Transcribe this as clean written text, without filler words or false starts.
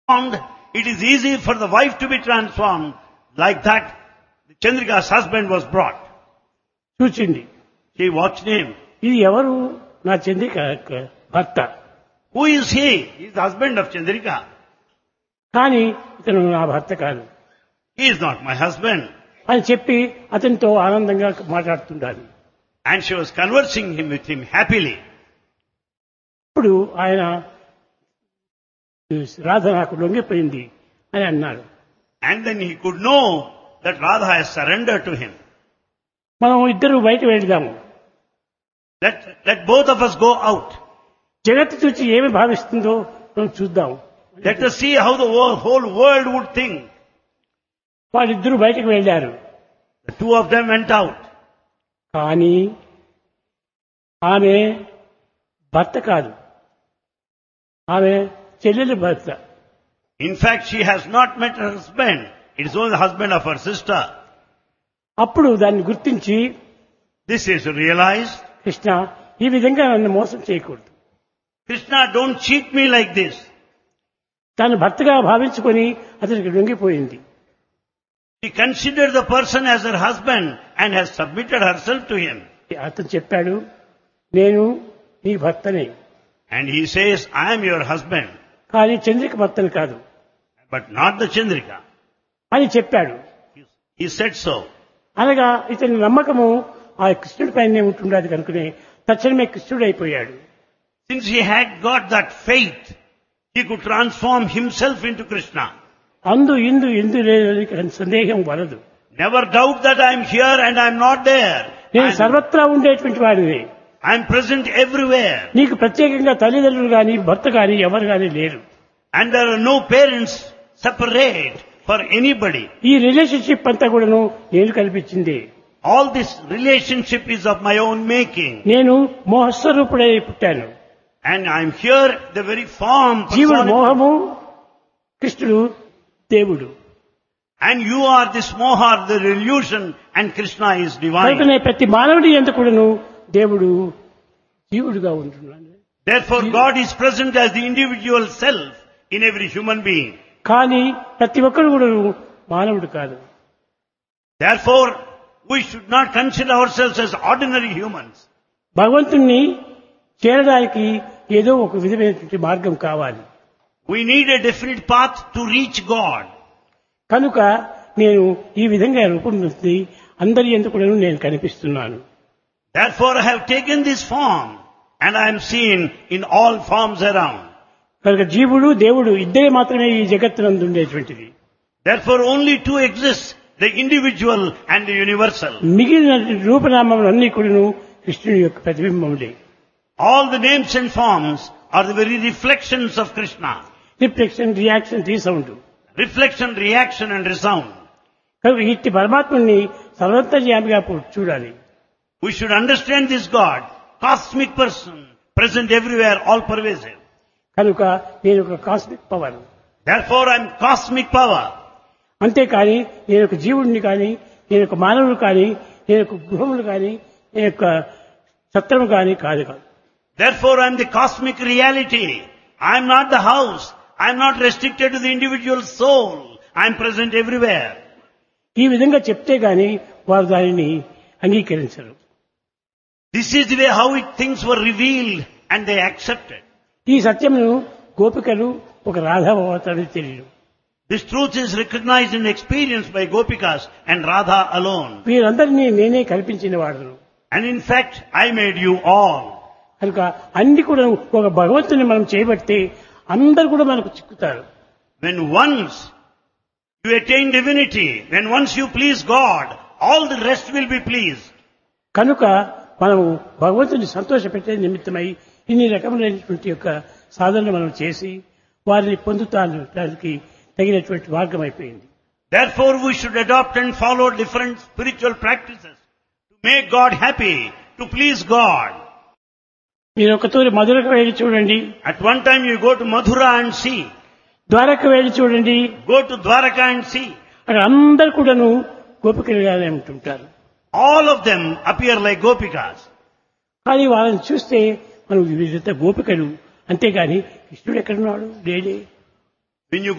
transformed, it is easy for the wife to be transformed. Like that, Chandrika's husband was brought. చూచింది. She watched him. ఇది ఎవరు? నా చంద్రిక యొక్క భర్త. Who is he? He is the husband of Chandrika. కానీ ఇతను నా భర్త కాదు He is not my husband. అని చెప్పి అతనితో ఆనందంగా మాట్లాడుతుండాలి. And she was conversing with him happily. ఇప్పుడు ఆయన రాధ నాకు లొంగిపోయింది అని అన్నాడు. And then he could know that Radha has surrendered to him. మనం ఇద్దరు బయట వెళ్దాము. Let both of us go out. జగత్తు చూసి ఏమి భావిస్తుందో మనం చూద్దాం. Let us see how the whole world would think. వాళ్ళిద్దరూ బయటకు వెళ్ళారు. The two of them went out. కానీ ఆమె భర్త కాదు, ఆమె చెల్లెలి భర్త. In fact, she has not met her husband. It is only the husband of her sister. అప్పుడు దాన్ని గుర్తించి This is realized. కృష్ణ ఈ విధంగా నన్ను మోసం చేయకూడదు. Krishna, don't cheat me like this. తను భర్తగా భావించుకొని అతనికి లొంగిపోయింది. She considered the person as her husband and has submitted herself to him. అతను చెప్పాడు, నేను నీ భర్తనే, And he says, I am your husband, కానీ చంద్రిక భర్తను కాదు but not the Chandrika. అని చెప్పాడు. He said so. అనగా ఇతని నమ్మకము ఆ కృష్ణుడి పైనే ఉంటుండదు కనుకనే తక్షణమే కృష్ణుడు అయిపోయాడు. Since he had got that faith, he could transform himself into Krishna. అందు ఇందు ఇందు లేని సందేహం వలదు. Never doubt that I am here and I am not there. నేను సర్వత్రా ఉండేటువంటి వాడిని. I am present everywhere. నీకు ప్రత్యేకంగా తల్లిదండ్రులు గాని భర్త గాని ఎవరు గాని లేరు. And there are no parents separate for anybody. ఈ రిలేషన్షిప్ అంతా కూడాను నేను కల్పించింది. All this relationship is of my own making. నేను మోహస్వరూపుడై పుట్టాను. And I am here the very form. జీవుడు మోహము, కృష్ణుడు దేవుడు. And you are this moha, the illusion, and Krishna is divine. కనుకనే ప్రతి మానవుడి యందు కూడాను దేవుడు జీవుడుగా ఉంటున్నాడు. Therefore God is present as the individual self in every human being. కానీ ప్రతి ఒక్కరు కూడా మానవుడు కాదు. Therefore we should not consider ourselves as ordinary humans. భగవంతుణ్ణి చేరడానికి ఏదో ఒక విధమైనటువంటి మార్గం కావాలి. We need a definite path to reach God. కనుక నేను ఈ విధంగా రూపొందించి అందరి యందు కూడా నేను కనిపిస్తున్నాను. Therefore I have taken this form and I am seen in all forms around. కనుక జీవుడు దేవుడు ఇద్దరే మాత్రమే ఈ జగత్తునందు ఉండేటువంటిది. Therefore only two exist, the individual and the universal. మిగిలిన రూపనామములన్నీ కూడాను కృష్ణుని యొక్క ప్రతిబింబములే. All the names and forms are the very reflections of Krishna. Reflection, reaction, resound. Reflection, reaction and resound. కనుక ఇట్టి పరమాత్మని సర్వోత్తర్యామిగా చూడాలి. We should understand this God, cosmic person, present everywhere, all pervasive. కనుక నేను ఒక cosmic power. Therefore I am cosmic power. అంతేకాని నేను ఒక జీవుడిని కానీ, నేను ఒక మానవుడు కానీ, నేను ఒక గృహములు కానీ, నేను ఒక సత్రము కానీ కాదు. Therefore I am the cosmic reality. I am not the house. I am not restricted to the individual soul. I am present everywhere. ఈ విధంగా చెప్తే గాని వారు దానిని అంగీకరించరు. This is the way how things were revealed and they accepted. ఈ సత్యమును గోపికలు ఒక రాధావతారు తెలియదు. This truth is recognized and experienced by Gopikas and Radha alone. వీరందరినీ నేనే కల్పించిన వాడును. And in fact, I made you all. కనుక అన్ని కూడా ఒక భగవంతుని మనం చేయబడితే అందరూ కూడా మనకు చిక్కుతారు. When once you attain divinity, when once you please God, all the rest will be pleased. కనుక మనము భగవంతుని సంతోషపెట్టే నిమిత్తమై ఇన్ని రకములైనటువంటి యొక్క సాధనలు మనం చేసి వారిని పొందుతానికి తగినటువంటి మార్గం అయిపోయింది. Therefore we should adopt and follow different spiritual practices to make God happy, to please God. మీరు ఒకతూరి మధురకు వెళ్ళి చూడండి. At one time you go to Mathura and see. Dwaraka వెళ్ళి చూడండి. Go to Dwaraka and see. అక్కడ అందరు కూడాను గోపికలుగానే ఉంటుంటారు. All of them appear like Gopikas. కానీ వాళ్ళని చూస్తే మనం వీళ్ళంతా గోపికలు, అంతేగాని కృష్ణుడు ఎక్కడున్నాడు లేడే. When you